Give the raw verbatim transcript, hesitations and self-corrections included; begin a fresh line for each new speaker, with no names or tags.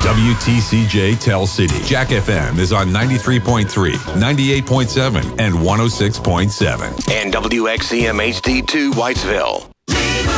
W T C J Tell City. Jack F M is on ninety-three point three, ninety-eight point seven, and one oh six point seven.
And W X C M H D two Whitesville.